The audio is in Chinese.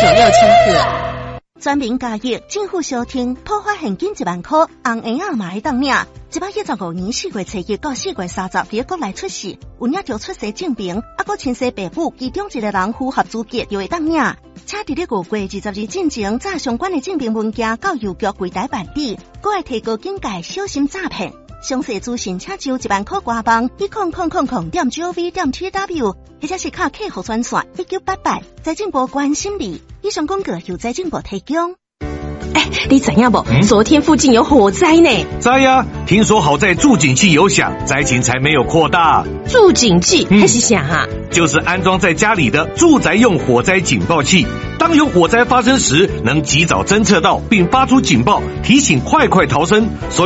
赫。全民加益，政府小厅普发现金1万块，红圆仔嘛会当领。115年4月初1到4月30日，国内出世，有领着出生证明，还亲生父母其中一个人符合资格就会当领。请伫咧5月22日进前，查相关的证明文件到邮局柜台办理，搁会提高警戒，小心诈骗。详细资讯请就1万块官网10000.gov.tw， 或者是卡客户专线1988，财政部关心你。以上广告由财政部提供。 你知影不？昨天附近有火灾呢。 知呀，听说好在助警器有响，灾情才没有扩大。 助警器还是啥啊？ 就是安装在家里的住宅用火灾警报器，当有火灾发生时，能及早侦测到并发出警报，提醒快逃生。